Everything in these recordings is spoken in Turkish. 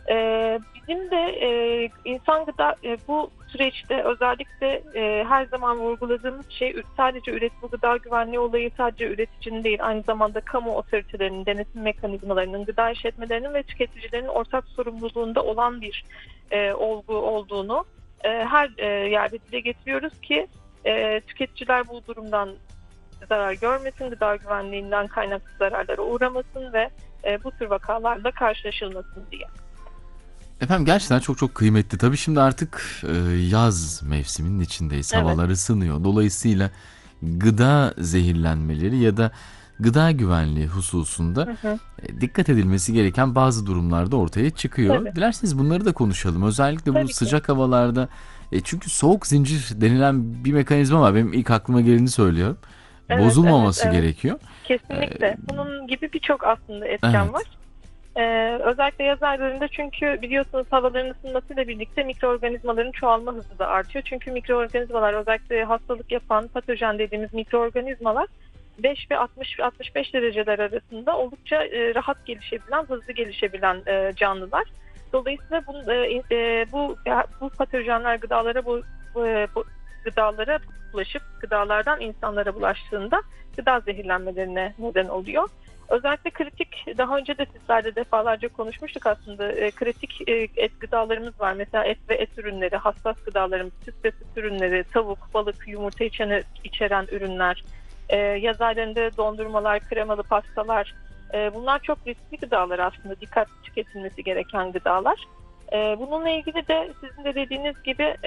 Bizim de insan gıda bu süreçte özellikle her zaman vurguladığımız şey sadece üretim gıda güvenliği olayı sadece üreticinin değil, aynı zamanda kamu otoritelerinin, denetim mekanizmalarının, gıda işletmelerinin ve tüketicilerin ortak sorumluluğunda olan bir olgu olduğunu her yerde dile getiriyoruz ki tüketiciler bu durumdan zarar görmesin, gıda güvenliğinden kaynaklı zararlara uğramasın ve bu tür vakalarla karşılaşılmasın diye. Efendim gerçekten çok çok kıymetli. Tabii şimdi artık yaz mevsiminin içindeyiz. Evet. Havalar ısınıyor. Dolayısıyla gıda zehirlenmeleri ya da gıda güvenliği hususunda Hı hı. dikkat edilmesi gereken bazı durumlarda ortaya çıkıyor. Tabii. Dilerseniz bunları da konuşalım. Özellikle bu Tabii ki. sıcak havalarda çünkü soğuk zincir denilen bir mekanizma var. Benim ilk aklıma geleni söylüyorum. Evet, evet, Bozulmaması evet. gerekiyor. E, Kesinlikle. Bunun gibi birçok aslında etken var. evet. Özellikle yaz aylarında çünkü biliyorsunuz havaların ısınmasıyla birlikte mikroorganizmaların çoğalma hızı da artıyor. Çünkü mikroorganizmalar özellikle hastalık yapan patojen dediğimiz mikroorganizmalar 5 ve 60-65 dereceler arasında oldukça rahat gelişebilen, hızlı gelişebilen canlılar. Dolayısıyla bu patojenler bu gıdalara bulaşıp gıdalardan insanlara bulaştığında gıda zehirlenmelerine neden oluyor. Özellikle kritik, daha önce de sizlerle defalarca konuşmuştuk aslında, kritik et gıdalarımız var. Mesela et ve et ürünleri, hassas gıdalarımız, süt ve süt ürünleri, tavuk, balık, yumurta içeren ürünler, yaz aylarında dondurmalar, kremalı pastalar. Bunlar çok riskli gıdalar aslında, dikkat tüketilmesi gereken gıdalar. Bununla ilgili de sizin de dediğiniz gibi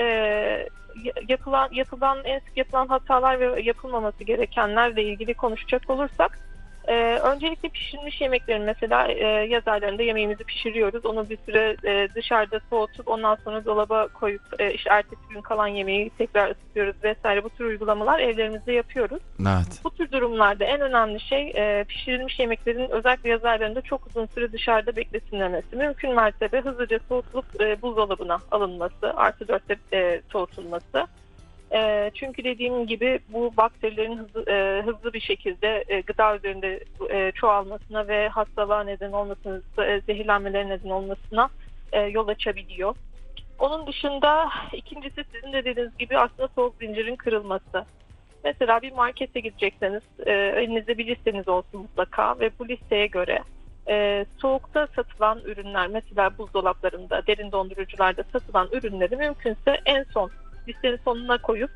en sık yapılan hatalar ve yapılmaması gerekenlerle ilgili konuşacak olursak, öncelikle pişirilmiş yemeklerin mesela yaz aylarında yemeğimizi pişiriyoruz. Onu bir süre dışarıda soğutup ondan sonra dolaba koyup işte ertesi gün kalan yemeği tekrar ısıtıyoruz vesaire. Bu tür uygulamalar evlerimizde yapıyoruz. Evet. Bu tür durumlarda en önemli şey pişirilmiş yemeklerin özellikle yaz aylarında çok uzun süre dışarıda bekletilmemesi. Mümkün mertebe hızlıca soğutulup buzdolabına alınması, artı dörtte soğutulması. Çünkü dediğim gibi bu bakterilerin hızlı bir şekilde gıda üzerinde çoğalmasına ve hastalığa neden olmasına, zehirlenmelere neden olmasına yol açabiliyor. Onun dışında ikincisi sizin de dediğiniz gibi aslında soğuk zincirin kırılması. Mesela bir markete gidecekseniz elinizde bir listeniz olsun mutlaka ve bu listeye göre soğukta satılan ürünler, mesela buzdolaplarında, derin dondurucularda satılan ürünleri mümkünse en son listenin sonuna koyup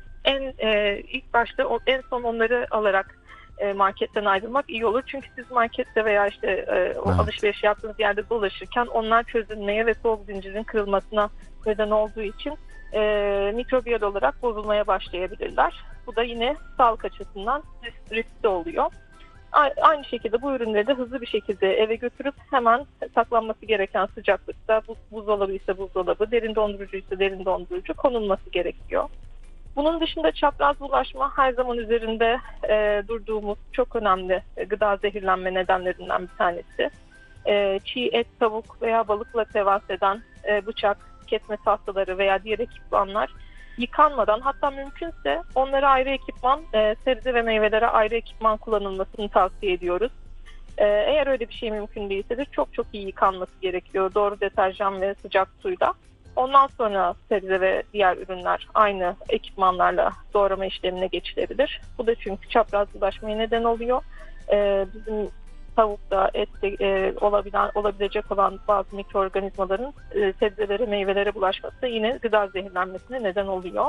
ilk başta en son onları alarak marketten ayrılmak iyi olur. Çünkü siz markette veya işte o Evet. alışveriş yaptığınız yerde dolaşırken onlar çözülmeye ve soğuk zincirin kırılmasına neden olduğu için mikrobiyal olarak bozulmaya başlayabilirler. Bu da yine sağlık açısından riskli oluyor. Aynı şekilde bu ürünleri de hızlı bir şekilde eve götürüp hemen saklanması gereken sıcaklıkta, buzdolabı ise buzdolabı, derin dondurucu ise derin dondurucu konulması gerekiyor. Bunun dışında çapraz bulaşma her zaman üzerinde durduğumuz çok önemli gıda zehirlenme nedenlerinden bir tanesi. Çiğ et, tavuk veya balıkla temas eden bıçak, kesme tahtaları veya diğer ekipmanlar yıkanmadan, hatta mümkünse onlara ayrı ekipman, sebze ve meyvelere ayrı ekipman kullanılmasını tavsiye ediyoruz. Eğer öyle bir şey mümkün değilse de çok çok iyi yıkanması gerekiyor. Doğru deterjan ve sıcak suyla. Ondan sonra sebze ve diğer ürünler aynı ekipmanlarla doğrama işlemine geçilebilir. Bu da çünkü çapraz bulaşmaya neden oluyor. Bizim tavukta, ette olabilecek olan bazı mikroorganizmaların sebzelere, meyvelere bulaşması da yine gıda zehirlenmesine neden oluyor.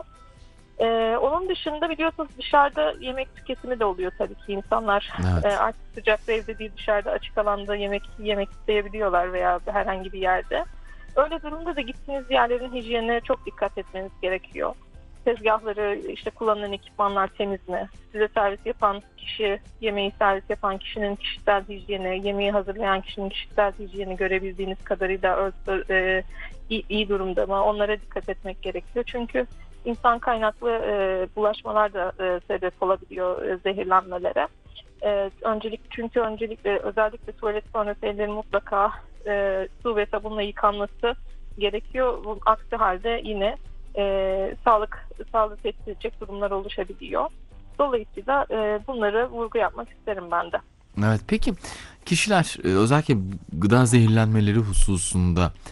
Onun dışında biliyorsunuz dışarıda yemek tüketimi de oluyor tabii ki. İnsanlar Evet. artık sıcak bir evde değil, dışarıda açık alanda yemek isteyebiliyorlar veya herhangi bir yerde. Öyle durumda da gittiğiniz yerlerin hijyenine çok dikkat etmeniz gerekiyor. Tezgahları, işte kullanılan ekipmanlar temiz mi? Size servis yapan kişi, yemeği servis yapan kişinin kişisel hijyeni, yemeği hazırlayan kişinin kişisel hijyeni görebildiğiniz kadarıyla iyi durumda mı? Onlara dikkat etmek gerekiyor. Çünkü insan kaynaklı bulaşmalar da sebep olabiliyor zehirlenmelere. Öncelikle özellikle tuvalet sonrası ellerin mutlaka su ve sabunla yıkanması gerekiyor. Aksi halde yine sağlığı tehdit edecek durumlar oluşabiliyor. Dolayısıyla bunları vurgu yapmak isterim ben de. Evet. Peki kişiler özellikle gıda zehirlenmeleri hususunda